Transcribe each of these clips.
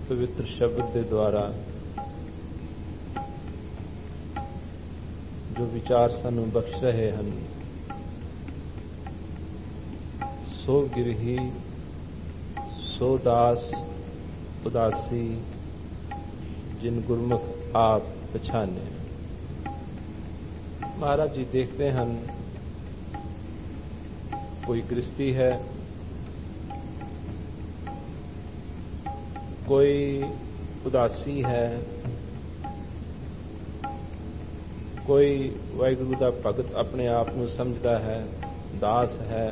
पवित्र शब्द के द्वारा जो विचार सानू बख्श रहे हैं, सो गिरही सो दास उदासी जिन गुरमुख आप पछाने। महाराज जी देखते हैं कोई गृहस्थी है, कोई उदासी है, कोई वाहिगुरु दा भगत अपने आप को समझता है, दास है।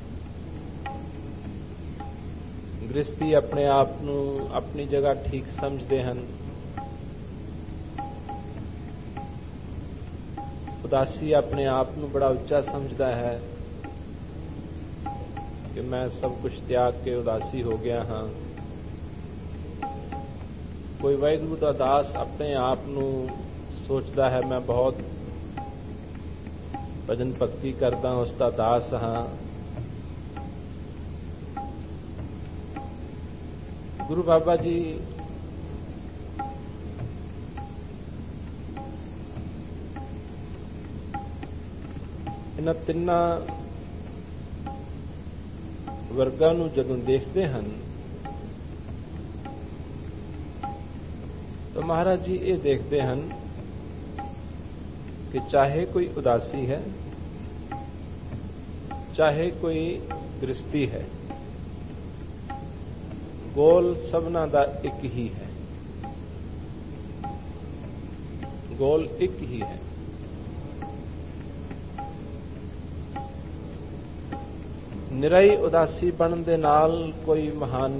गृहस्थी अपने आप को अपनी जगह ठीक समझते हैं, उदासी अपने आप को बड़ा उच्चा समझता है कि मैं सब कुछ त्याग के उदासी हो गया हाँ। कोई वाहिगुरु दा दास अपने आप को सोचता है मैं बहुत भजन भक्ति करदा, उसका दास हाँ। गुरु बाबा जी इन्हां तिन्नां वर्गां नूं जदों देखते हैं तो महाराज जी ये देखते हैं कि चाहे कोई उदासी है, चाहे कोई गृहस्थी है, गोल सबना दा एक ही है, गोल एक ही है। निराई उदासी बनने दे नाल कोई महान